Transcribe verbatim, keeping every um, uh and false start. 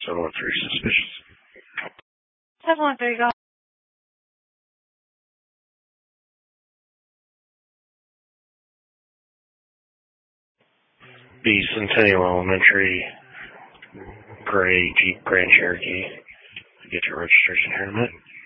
seven one three, suspicious. seven one three, go. B Centennial Elementary, gray Jeep Grand Cherokee. Get your registration here in a minute.